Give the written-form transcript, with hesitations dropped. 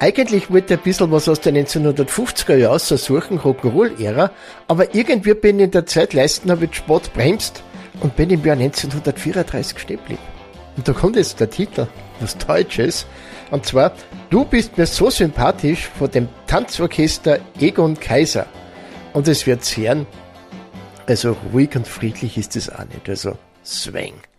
Eigentlich wollte ich ein bisschen was aus den 1950er Jahren aussuchen, Rock'n'Roll-Ära, aber irgendwie bin ich in der Zeit leisten, habe ich spät bremst und bin im Jahr 1934 stehen geblieben. Und da kommt jetzt der Titel, was Deutsches, und zwar, du bist mir so sympathisch, von dem Tanzorchester Egon Kaiser. Und es wird hören, also ruhig und friedlich ist es auch nicht, also Swing.